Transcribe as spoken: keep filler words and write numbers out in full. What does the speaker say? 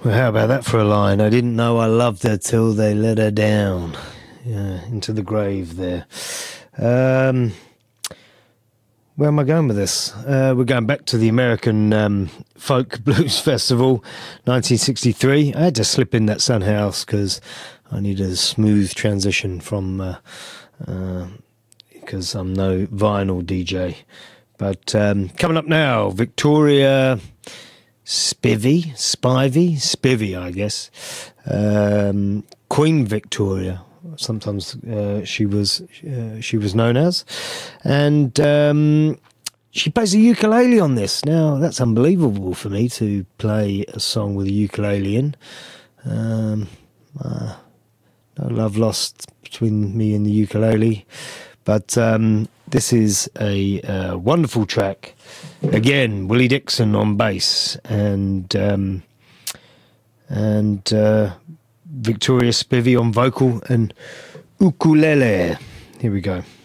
Well, how about that for a line? I didn't know I loved her till they let her down. Yeah, into the grave there. Um, where am I going with this? Uh, we're going back to the American um, Folk Blues Festival, nineteen sixty-three. I had to slip in that Son House because I needed a smooth transition from, uh, uh, because I'm no vinyl D J. But um, coming up now, Victoria Spivey, Spivey, Spivey, I guess. Um, Queen Victoria. Sometimes uh, she was uh, she was known as, and um, she plays a ukulele on this. Now that's unbelievable for me to play a song with a ukulele in. Um, uh, no love lost between me and the ukulele, but um, this is a uh, wonderful track. Again, Willie Dixon on bass and um, and. Uh, Victoria Spivey on vocal and ukulele. Here we go.